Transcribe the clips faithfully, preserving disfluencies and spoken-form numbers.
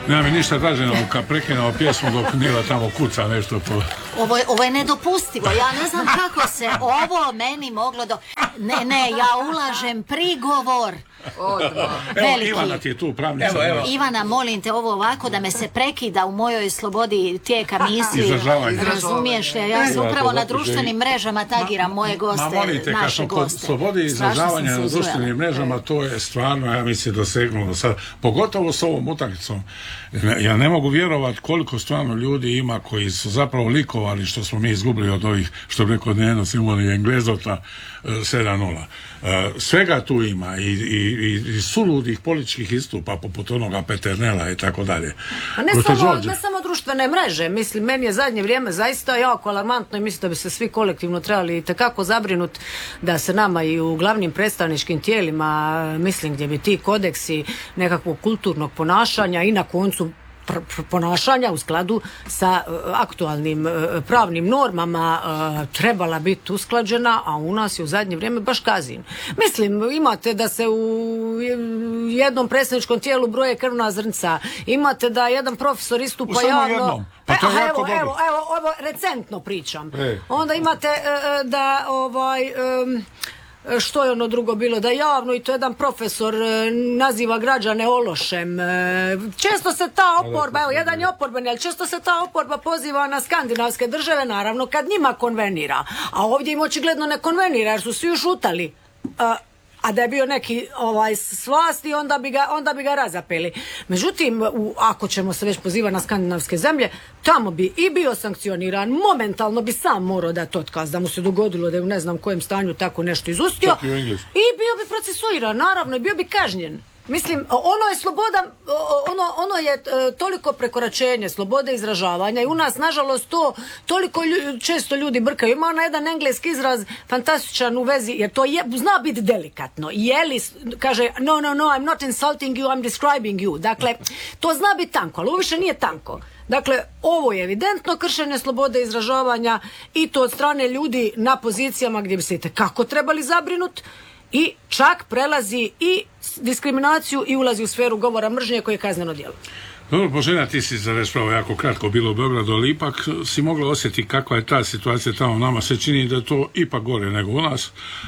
Nema mi ništa draže nego kad prekinemo pjesmu dok Nila tamo kuca nešto po... Ovo je, ovo je nedopustivo, ja ne znam kako se ovo meni moglo do... Ne, ne, ja ulažem prigovor. Evo, Ivana ti je tu pravnica. Evo, evo. Ivana, molim te ovo ovako da me se prekida u mojoj slobodi tijeka misli. Izražavanja. Razumiješ li? Ja se upravo na društvenim mrežama tagiram moje goste, Ma molite, kad naše smo kod goste. slobodi izražavanja na društvenim mrežama, to je stvarno, ja mislim, dosegnulo sad. Pogotovo s ovom utakmicom. Ja ne mogu vjerovati koliko stvarno ljudi ima koji su zapravo likovali što smo mi izgubili od ovih, što bi rekao Dnevno Simoni Englezota, sedam nula. Svega tu ima i, i, i suludih političkih istupa poput onoga Peternela i tako dalje. A ne samo, ne samo društvene mreže, mislim, meni je zadnje vrijeme zaista jako alarmantno i mislim da bi se svi kolektivno trebali itekako zabrinuti da se nama i u glavnim predstavničkim tijelima, mislim, gdje bi ti kodeksi nekakvog kulturnog ponašanja i na koncu ponašanja u skladu sa uh, aktualnim uh, pravnim normama uh, trebala biti usklađena, a u nas je u zadnje vrijeme baš kazin. Mislim, imate da se u jednom predsjedničkom tijelu broje krvna zrnca, imate da jedan profesor istupa javno... Pa to je e, jako evo, dobro. evo, evo, ovo recentno pričam. E. Onda imate uh, da ovaj... Um, što je ono drugo bilo, da javno i to jedan profesor naziva građane ološem. Često se ta oporba, evo jedan je oporbeni, ali često se ta oporba poziva na skandinavske države, naravno kad njima konvenira, a ovdje im očigledno ne konvenira jer su svi ušutali. A da je bio neki ovaj s vlasti, onda bi ga, onda bi ga razapeli. Međutim, u, ako ćemo se već pozivati na skandinavske zemlje, tamo bi i bio sankcioniran, momentalno bi sam morao dati otkaz, da mu se dogodilo da je u ne znam kojem stanju tako nešto izustio. I bio bi procesuiran, naravno, i bio bi kažnjen. Mislim, ono je sloboda, ono, ono je toliko prekoračenje slobode izražavanja i u nas, nažalost, to toliko lju, često ljudi brkaju. Ima ona jedan engleski izraz fantastičan u vezi, jer to je, zna biti delikatno. Jeli, kaže, no, no, no, I'm not insulting you, I'm describing you. Dakle, to zna biti tanko, ali ovo više nije tanko. Dakle, ovo je evidentno kršenje slobode izražavanja i to od strane ljudi na pozicijama gdje bi se itekako trebali zabrinuti. I čak prelazi i diskriminaciju i ulazi u sferu govora mržnje koje je kazneno djelo. Dobro, Božena, ti si za raspravu jako kratko bilo u Beogradu, ali ipak si mogla osjetiti kakva je ta situacija tamo. Nama se čini da je to ipak gore nego u nas.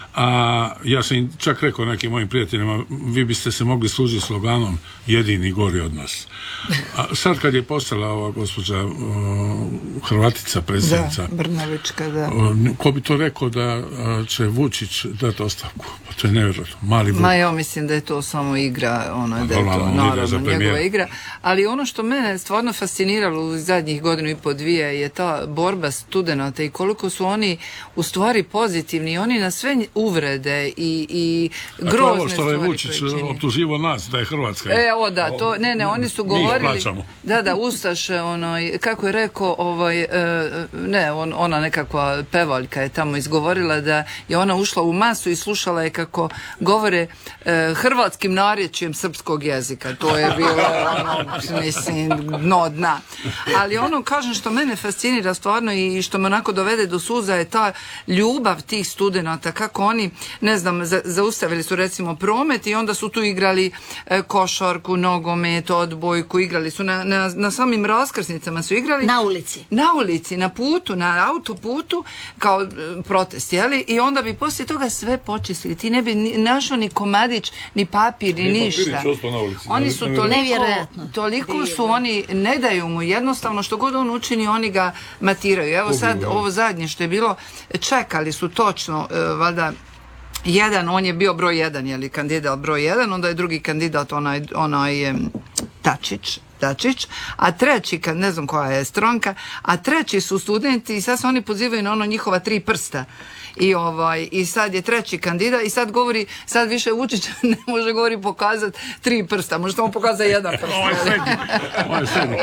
A ja sam čak rekao nekim mojim prijateljima, vi biste se mogli služiti sloganom jedini gori od nas. A sad kad je postala ova gospođa uh, Hrvatica predsjednica, da, Brnavička, da. Uh, ko bi to rekao da uh, će Vučić dati ostavku? Pa to je nevjerojatno. Mali Vuk. Ma ja mislim da je to samo igra, ono, da je to naravno njegova igra. Ali ono što mene stvarno fasciniralo u zadnjih godinu i po dvije je ta borba studenata i koliko su oni u stvari pozitivni. Oni na sve uvrede i, i grozne stvari. A to ovo što je Vučić optuživo nas da je Hrvatska. E, o da, to, ne, ne, oni su govorili... Da, da, Ustaše, onoj, kako je rekao, ovaj, ne, on, ona nekakva pevaljka je tamo izgovorila da je ona ušla u masu i slušala je kako govore eh, hrvatskim narječjem srpskog jezika. To je bilo, ono, mislim, dno dna. Ali ono, kažem, što mene fascinira stvarno i što me onako dovede do suza je ta ljubav tih studenata, kako oni, ne znam, za, zaustavili su recimo promet i onda su tu igrali eh, košarku, nogomet, odbojku, igrali su na, na, na samim raskrsnicama su igrali. Na ulici. Na ulici, na putu, na autoputu, kao e, protest, jeli? I onda bi poslije toga sve počistili. Ti ne bi ni, našao ni komadić, ni papir, ni ništa. Oni su toliko, toliko su oni, ne daju mu jednostavno, što god on učini, oni ga matiraju. Evo sad, ovo zadnje što je bilo, čekali su točno, e, valjda, jedan, on je bio broj jedan, jeli, kandidat broj jedan, onda je drugi kandidat, onaj, onaj Tačić, Dačić, a treći, kad ne znam koja je stranka, a treći su studenti i sad se oni pozivaju na ono njihova tri prsta. I ovaj i sad je treći kandidat i sad govori, sad više Vučić ne može govori pokazati tri prsta, može samo pokazati jedan prst. Ovo je sedmi. Ovo je sedmi.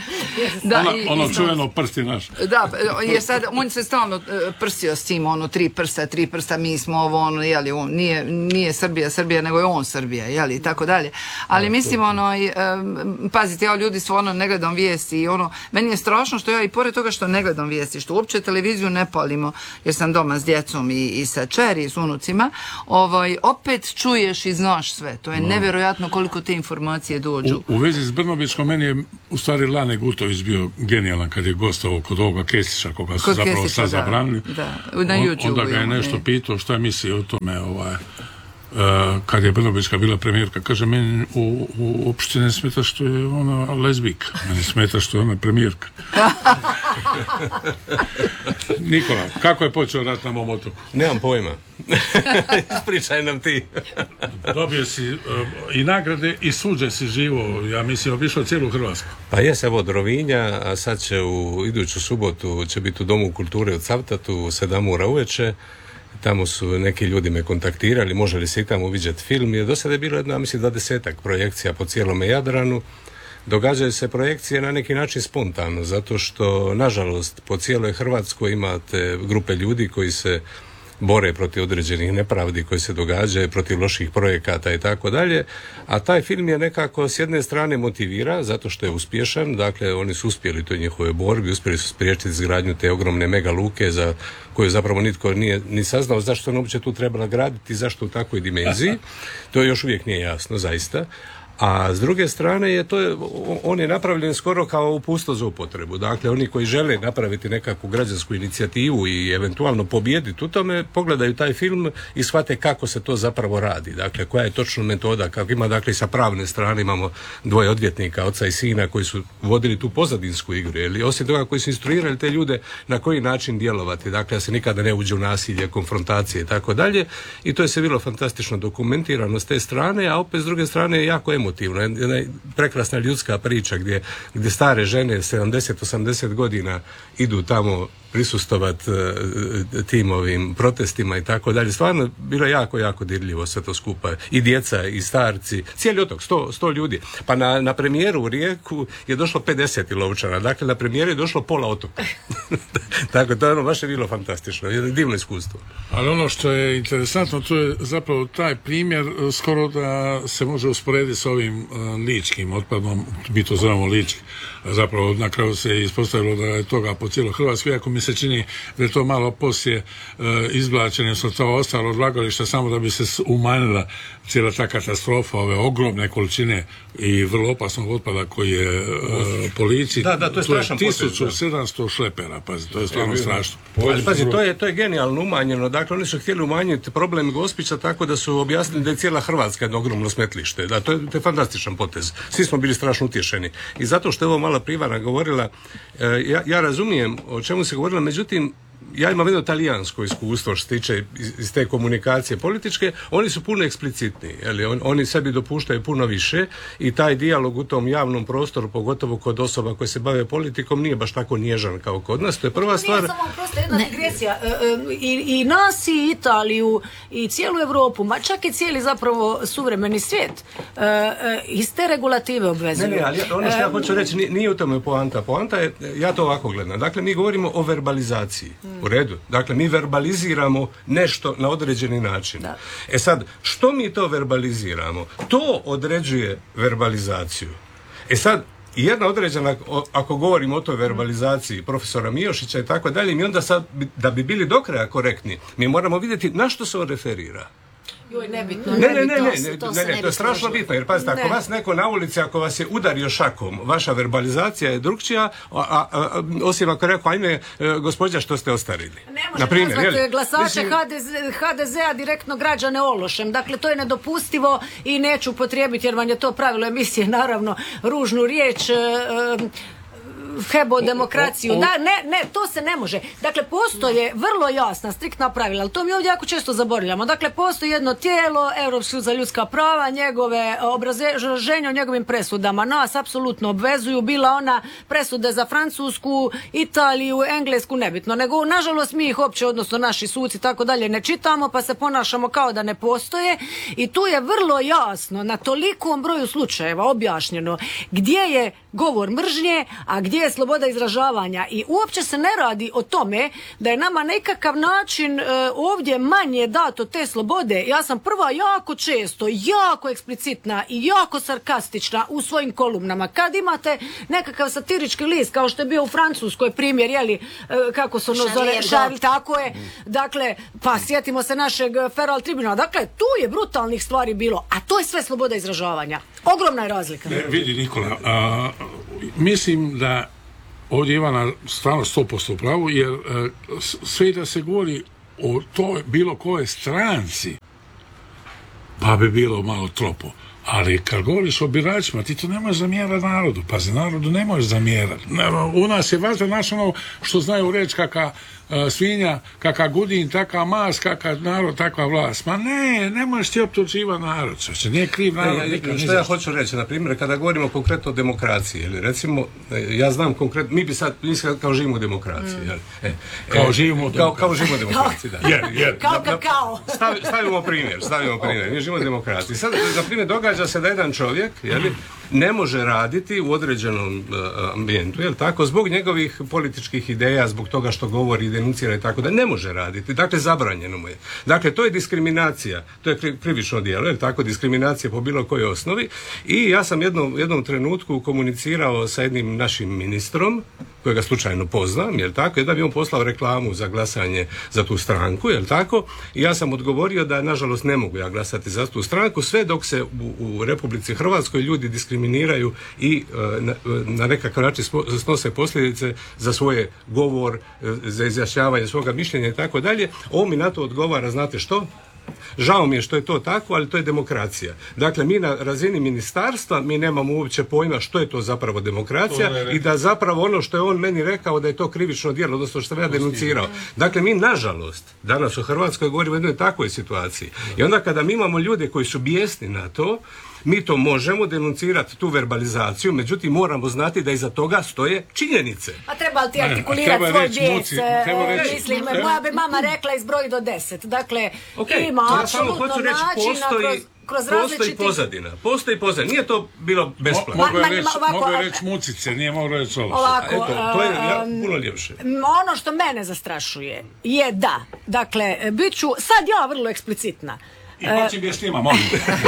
Da, ono, i, ono čuveno prsti naš. Da, jer sad on se stalno prstio s tim, ono tri prsta, tri prsta, mi smo ovo, ono, jeli, on nije, nije Srbija, Srbija, nego je on Srbija, jeli, i tako dalje. Ali mislim, ono, pazite, pazite, ja ljudi stvarno ne gledam vijesti i ono, meni je strašno što ja i pored toga što ne gledam vijesti, što uopće televiziju ne palimo, jer sam doma s djecom i, i sa čeri i s unucima, ovaj, opet čuješ i znaš sve. To je no. nevjerojatno koliko te informacije dođu. U, u vezi s Brnobićkom, meni je u stvari Lane Gutović bio genijalan kad je gostovao kod ovoga Kesića, koga su kod zapravo Kesića, sad zabranili. Da, na YouTube. Onda ga je nešto ne. pitao šta misli o tome, ovaj, Uh, kad je Brnobićka bila premijerka, kaže, meni u, u, uopšte ne smeta što je ona lezbijka, meni smeta što je ona premijerka. Nikola, kako je počeo rat na mom otoku? Nemam pojma. Ispričaj nam ti. Dobio si uh, i nagrade i suđe si živo, ja mislim, obišao cijelu Hrvatsku. Pa jes, evo od Rovinja, a sad će u iduću subotu će biti u Domu kulture u Cavtatu u sedam ura uveče. Tamo su neki ljudi me kontaktirali, može li se i tamo vidjeti film, jer do sada je bilo jedno, mislim, dvadesetak projekcija po cijelome Jadranu. Događaju se projekcije na neki način spontano, zato što, nažalost, po cijeloj Hrvatskoj imate grupe ljudi koji se bore protiv određenih nepravdi koji se događaju, protiv loših projekata i tako dalje, a taj film je nekako s jedne strane motivira zato što je uspješan, dakle oni su uspjeli u toj njihovoj borbi, uspjeli su spriječiti izgradnju te ogromne mega luke za koju zapravo nitko nije ni saznao zašto ona uopće tu trebala graditi, zašto u takvoj dimenziji, to još uvijek nije jasno, zaista. A s druge strane je to, on je napravljen skoro kao upusto za upotrebu. Dakle, oni koji žele napraviti nekakvu građansku inicijativu i eventualno pobijediti u tome, pogledaju taj film i shvate kako se to zapravo radi. Dakle, koja je točno metoda, kako ima, dakle, i sa pravne strane imamo dvoje odvjetnika, oca i sina, koji su vodili tu pozadinsku igru, ili osim toga koji su instruirali te ljude na koji način djelovati, dakle, da se nikada ne uđe u nasilje, konfrontacije i tako dalje. I to je se bilo fantastično dokumentirano s te strane, a opet s druge strane je jako emotivno. Jedna prekrasna ljudska priča gdje, gdje stare žene sedamdeset osamdeset godina idu tamo prisustovati uh, tim ovim protestima i tako dalje. Stvarno bilo jako, jako dirljivo sve to skupa. I djeca, i starci, cijeli otok, sto, sto ljudi. Pa na, na premijeru u Rijeku je došlo pedeset lovčana. Dakle, na premijeru je došlo pola otoka. Tako, to je ono baš je bilo fantastično. Jedno divno iskustvo. Ali ono što je interesantno, to je zapravo taj primjer skoro da se može usporediti s ovim uh, ličkim otpadom, mi to zovemo lički. Zapravo na kraju se ispostavilo da je toga po cijeloj Hrvatskoj, iako mi se čini da je to malo poslije uh, izvlačenje sa to ostalo odlagališta samo da bi se umanjila cijela ta katastrofa, ove ogromne količine i vrlo opasnog otpada koji je uh, policiji. Da, da, to je strašan potez. tisuću sedamsto šlepera, pazi, to je stvarno strašno. Ali pazi, to je, to je genijalno umanjeno. Dakle, oni su htjeli umanjiti problem Gospića tako da su objasnili da je cijela Hrvatska jedno ogromno smetlište. Da, to je, to je fantastičan potez. Svi smo bili strašno utješeni. I zato što je ovo mala Privana govorila, ja, ja razumijem o čemu se govorila, međutim, ja imam jedno talijansko iskustvo što se tiče iz, iz te komunikacije političke, oni su puno eksplicitniji, jeli? On, oni sebi dopuštaju puno više i taj dijalog u tom javnom prostoru, pogotovo kod osoba koje se bave politikom, nije baš tako nježan kao kod nas. To je prva stvar. Nije samo prosto jedna digresija. I, i nas i Italiju i cijelu Europu, ma čak i cijeli zapravo suvremeni svijet iz te regulative obvezuju. Ne, ne, ali ono što ja hoću reći, nije u tome poanta. Poanta je, ja to ovako gledam. Dakle, mi govorimo o verbalizaciji. U redu. Dakle, mi verbaliziramo nešto na određeni način. Da. E sad, što mi to verbaliziramo? To određuje verbalizaciju. E sad, jedna određena, ako govorimo o toj verbalizaciji profesora Mijošića i tako dalje, mi onda sad, da bi bili do kraja korektni, mi moramo vidjeti na što se on referira. Joj, nebitno, ne, ne, ne, ne, ne, to, ne, ne, to je strašno bitno, jer pazite, ako vas neko na ulici, ako vas je udario šakom, vaša verbalizacija je drugčija, a, a, a, osim ako rekao, ajme, gospođa, što ste ostarili. Ne može nazvati glasače Mislim... ha de zea direktno građane ološem, dakle, to je nedopustivo i neću upotrijebiti, jer vam je to pravilo emisije, naravno, ružnu riječ, e, e, hebo demokraciju. Da, ne, ne, to se ne može. Dakle, postoje vrlo jasna, striktna pravila, ali to mi ovdje jako često zaboravljamo. Dakle, postoji jedno tijelo, Europski sud za ljudska prava, njegove obrazloženja o njegovim presudama. Nas apsolutno obvezuju, bila ona presude za Francusku, Italiju, Englesku, nebitno. Nego, nažalost, mi ih uopće, odnosno naši suci, tako dalje, ne čitamo, pa se ponašamo kao da ne postoje. I tu je vrlo jasno, na tolikom broju slučajeva objašnjeno gdje je govor mržnje, a gdje je sloboda izražavanja i uopće se ne radi o tome da je nama nekakav način e, ovdje manje dato te slobode. Ja sam prva jako često, jako eksplicitna i jako sarkastična u svojim kolumnama. Kad imate nekakav satirički list, kao što je bio u Francuskoj primjer, jeli, e, kako se ono zove, Šarl, tako je, dakle, pa sjetimo se našeg Feral Tribunala, dakle, tu je brutalnih stvari bilo, a to je sve sloboda izražavanja. Ogromna je razlika. Ne, vidi Nikola, a, mislim da ovdje Ivana stvarno sto posto u pravu, jer a, sve da se govori o toj bilo koje stranci, pa bi bilo malo tropo. Ali kad govoriš o biračima, ti to ne možeš zamjerati narodu. Pazi, narodu ne možeš zamjerati. U nas je važno naš ono što znaju reći kaka uh, svinja, kaka gudin, taka mas, kaka narod, takva vlast. Ma ne, ne možeš ti optuživati narod. Što nije kriv narod. Ja, ja, što ja hoću reći, na primjer, kada govorimo konkretno o demokraciji, ili recimo, ja znam konkretno, mi bi sad, mi sad kao živimo u demokraciji. Mm. E, kao živimo u demokraciji. Kao, kao živimo u demokraciji, da. Jer, jer. Kao kakao. Stav, stavimo primjer, stavimo primjer. Mi živimo u demokraciji. Sad, na primjer, događa se da jedan čovjek, jeli, ne može raditi u određenom uh, ambijentu, jel tako, zbog njegovih političkih ideja, zbog toga što govori, denuncira i tako da ne može raditi. Dakle, zabranjeno mu je. Dakle, to je diskriminacija, to je krivično djelo, jel tako, diskriminacija po bilo kojoj osnovi. I ja sam jednom, jednom trenutku komunicirao sa jednim našim ministrom, kojega slučajno poznam, jel tako, da bi on poslao reklamu za glasanje za tu stranku, jel tako, i ja sam odgovorio da, nažalost, ne mogu ja glasati za tu stranku, sve dok se u, u Republici Hrvatskoj ljudi diskriminiraju i e, na, na nekakav način snose posljedice za svoje govor, za izjašnjavanje svoga mišljenja i tako dalje. On mi na to odgovara, znate što? Žao mi je što je to tako, ali to je demokracija. Dakle, mi na razini ministarstva, mi nemamo uopće pojma što je to zapravo demokracija i da zapravo ono što je on meni rekao da je to krivično djelo, odnosno što sam ja denuncirao. Dakle, mi nažalost danas u Hrvatskoj govorimo o jednoj takvoj situaciji. I onda kada mi imamo ljude koji su bijesni na to, mi to možemo denuncirati, tu verbalizaciju, međutim moramo znati da iza toga stoje činjenice. A treba li ti artikulirati svoj bijes? Mislim, moja bi mama rekla izbroji do deset. Dakle, okay, ima ja apsolutno načina postoji, kroz, kroz postoji različiti... pozadina. Postoji pozadina. Nije to bilo besplatno. Mo, mogu je reći ma, reč mucice, nije mogu reći ovo. Ovako, Eto, to je ja, puno ljepše. Ono što mene zastrašuje je da, dakle, bit ću sad ja vrlo eksplicitna. I počim je snima, molim.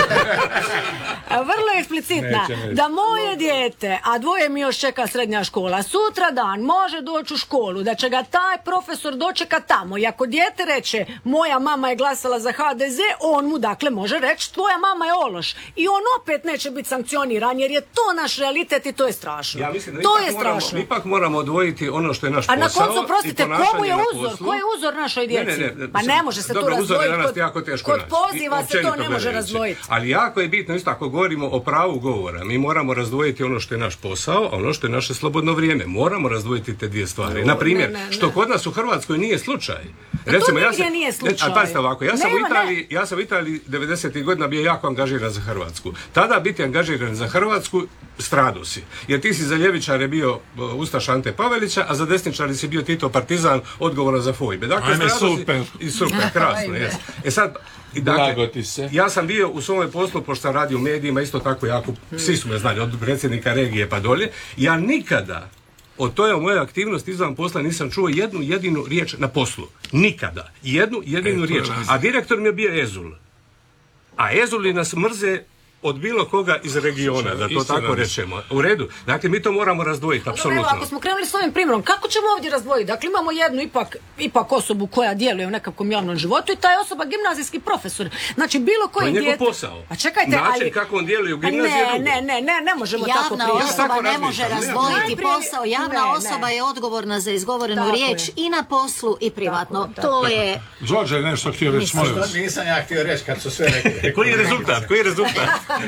Vrlo eksplicitna, neće, neće. Da moje dijete, a dvoje mi još čeka srednja škola, sutra dan može doći u školu, da će ga taj profesor dočeka tamo. I ako dijete reče, moja mama je glasala za H D Z, on mu dakle može reći, tvoja mama je ološ. I on opet neće biti sankcioniran, jer je to naš realitet i to je strašno. Ja mislim da to ipak je moramo, strašno. Ipak moramo odvojiti ono što je naš posao. A na koncu, prostite, komu je uzor? Poslu. Ko je uzor našoj djeci? Ne, ne, ne, pa ne može se dobro, to razdvojiti. Kod, jako teško kod poziva se to ne može gledajući. razdvojiti. Ali jako je bitno, isto ako govorimo o pravu govora, mi moramo razdvojiti ono što je naš posao, a ono što je naše slobodno vrijeme. Moramo razdvojiti te dvije stvari. Na primjer, što kod nas u Hrvatskoj nije slučaj. Recimo, ja sam, nije slučaj. Ne, a pazite ovako, ja sam, Nema, u Italiji, ja sam u Italiji devedesetih godina bio jako angažiran za Hrvatsku. Tada biti angažiran za Hrvatsku, stradu si. Jer ti si za ljevičare bio ustaš Ante Pavelića, a za desničare si bio Tito Partizan, odgovoran za fojbe. Dakle, Ajme, super. Si, i super, krasno. Jes. E sad, i dakle, ja sam bio u svome poslu, pošto sam radio u medijima, isto tako jako, svi su me znali, od predsjednika regije pa dolje, ja nikada o toj mojoj aktivnosti izvan posla nisam čuo jednu jedinu riječ na poslu. Nikada. Jednu jedinu e, riječ. A direktor mi je bio Ezul. A Ezuli nas mrze od bilo koga iz regiona, da to tako rečemo. U redu. Dakle, mi to moramo razdvojiti, apsolutno. Ako smo krenuli s ovim primjerom, kako ćemo ovdje razdvojiti? Dakle, imamo jednu ipak, ipak osobu koja djeluje u nekakvom javnom životu i ta je osoba gimnazijski profesor. Znači, bilo koji dijete... To je njegov posao. A čekajte, način ali... kako on djeluje u gimnaziji je drugo. Ne, ne, ne, ne možemo javna tako prijeti. osoba ja ne može razdvojiti ne, posao. Javna ne, osoba ne. je odgovorna za izgovorenu tako riječ je. i na poslu i privatno. Tako, to tako. je... Đorđe je nešto htio reći, molim vas. Nisam ja htio reći kad su sve rekli. Koji je rezultat? Koji je rezultat?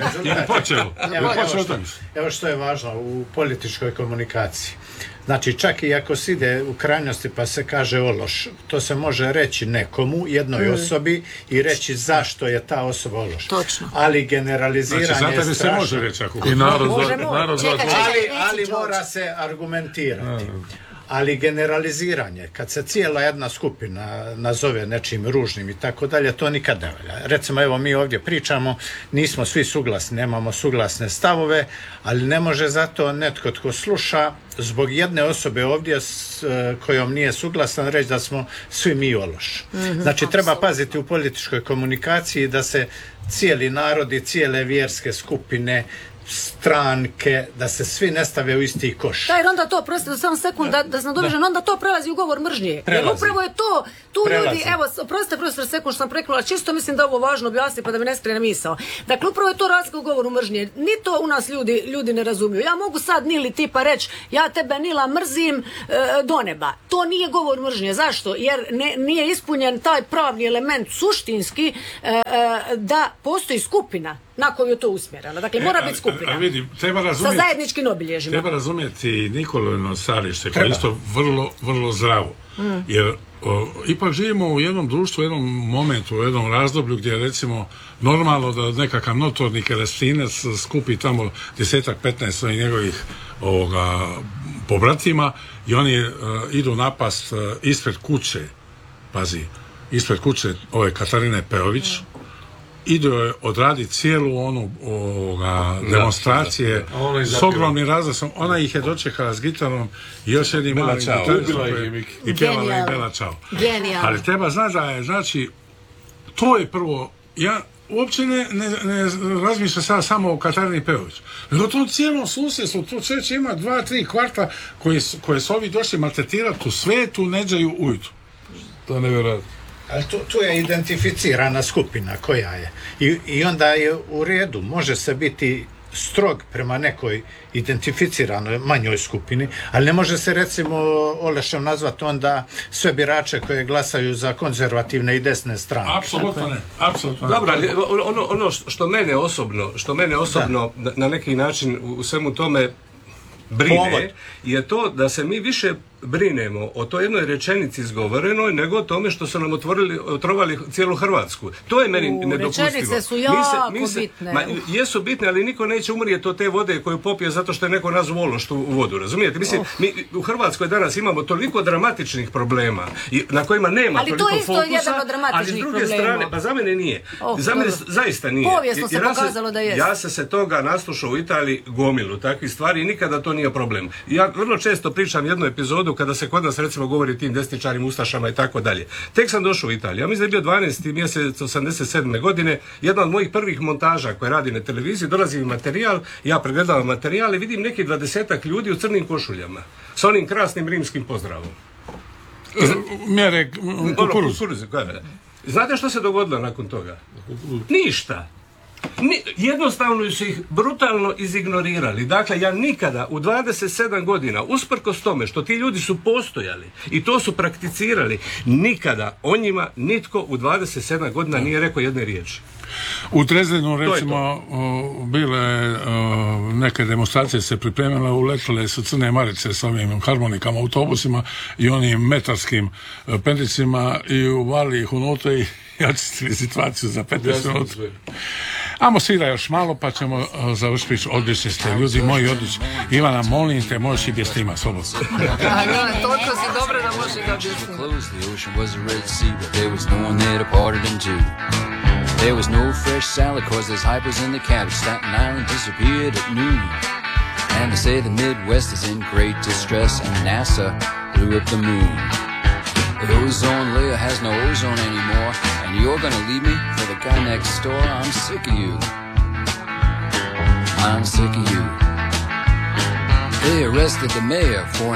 Evo što je važno u političkoj komunikaciji. Znači, čak i ako se ide u krajnosti pa se kaže ološ, to se može reći nekomu, jednoj mm. osobi i reći zašto je ta osoba ološ. Točno. Ali generaliziranje znači, je strašno. Se može reći ako... I narod, Možemo. narod Čekaj, čekaj, ali, reci, ali George. mora se argumentirati. ali generaliziranje, kad se cijela jedna skupina nazove nečim ružnim i tako dalje, to nikad ne valja. Recimo, evo mi ovdje pričamo, nismo svi suglasni, nemamo suglasne stavove, ali ne može zato netko tko sluša zbog jedne osobe ovdje s kojom nije suglasan reći da smo svi mi ološ. Mm-hmm, znači, treba paziti u političkoj komunikaciji da se cijeli narodi, cijele vjerske skupine, stranke, da se svi ne stave u isti koš. Da, jer onda to, prostite, samo sekund, da, da se nadovežem, onda to prelazi u govor mržnje. Prelazi. Jer upravo je to, tu prelazi. Ljudi, evo, prostite, profesor, sekund što sam prekrila, čisto mislim da ovo važno objasniti pa da mi ne skrene misao. Dakle, upravo je to razlika u govoru mržnje. Ni to u nas ljudi, ljudi ne razumiju. Ja mogu sad Nili tipa reći, ja tebe Nila mrzim e, do neba. To nije govor mržnje. Zašto? Jer ne, nije ispunjen taj pravni element suštinski e, e, da postoji skupina na koju je to usmjereno. Dakle, mora e, biti skupina. A, a vidi, treba razumjeti, sa zajedničkim obilježjima. Treba razumjeti Nikolino stajalište koje je isto vrlo, vrlo zdravo. Mm. Jer o, ipak živimo u jednom društvu, u jednom momentu, u jednom razdoblju gdje je recimo normalno da nekakav notorni Kelestinac skupi tamo desetak, petnaest svojih njegovih ovoga, pobratima i oni uh, idu napast uh, ispred kuće, pazi, ispred kuće ove Katarine Peović, mm. idu je odraditi cijelu onu ovoga, demonstracije da, s ogromnim razlasom. Ona ih je dočekala s gitarom i još jednim malim gitaristom i pjevala im Bela Čao. Ali treba znati da je, znači, to je prvo, ja uopće ne, ne, ne razmišljam sada samo o Katarini Peović. Nego to cijelom susjedstvu, to čovječ ima dva, tri kvarta koje, koje su ovi došli maltretirati u svetu, neđaju ujutru. To ne vjerojatno. Ali tu, tu je identificirana skupina koja je. I, I onda je u redu, može se biti strog prema nekoj identificiranoj manjoj skupini, ali ne može se recimo olešem nazvati onda sve birače koje glasaju za konzervativne i desne stranke. Apsolutno ne, apsolutno ne. Dobro, ono, ono što mene osobno, što mene osobno na, na neki način u svemu tome brine, Povod. je to da se mi više brinemo o toj jednoj rečenici izgovorenoj nego o tome što su nam otvorili, otrovali cijelu Hrvatsku. To je meni U, nedopustivo. Rečenice su jako mi se, mi se, bitne. Ma, jesu bitne, ali niko neće umrijeti od te vode koju popije zato što je neko nazvao ološ tu vodu, razumijete? Mislim, oh. mi u Hrvatskoj danas imamo toliko dramatičnih problema i, na kojima nema ali toliko fokusa, ali to je isto jedan od dramatičnih problema. Ali s druge problema. strane, pa za mene nije. Oh, za mene dobro. zaista nije. Povijesno se pokazalo da jest. Ja sam se toga naslušao u Italiji gomilu takvih stvari i nikada to nije problem. Ja vrlo često pričam jednu epizodu kada se kod nas recimo govori tim desničarim ustašama i tako dalje. Tek sam došao u Italiju. Ja mislim da je bio dvanaesti mjesec osamdeset sedme godine. Jedna od mojih prvih montaža koje radi na televiziji, dolazi mi materijal, ja pregledavam materijal i vidim neki dvadesetak ljudi u crnim košuljama sa onim krasnim rimskim pozdravom. Mjere kukuruz. Znate što se dogodilo nakon toga? Ništa. Ni, jednostavno su ih brutalno izignorirali. Dakle, ja nikada u dvadeset sedam godina, usprkos tome što ti ljudi su postojali i to su prakticirali, nikada o njima nitko u dvadeset sedam godina nije rekao jedne riječi. U Drezdenu, recimo, o, bile o, neke demonstracije se pripremile, uletile su crne marice s ovim harmonikama, autobusima i onim metarskim pendicima i uvali ih unutra i očistili situaciju za petnaest minuta. Amo svira još malo pa ćemo uh, završiti. Odlični ste ljudi moji, odlični. Ivana, molim te, možeš i bjestima slobodno. Toliko si dobro da možeš da bjestima. There was no fresh salad cause there's hypers in the cabbage. Staten Island disappeared at noon. And they say the Midwest is in great distress and NASA blew up the moon. The ozone layer has no ozone anymore, and you're gonna leave me for the guy next door. I'm sick of you. I'm sick of you. They arrested the mayor for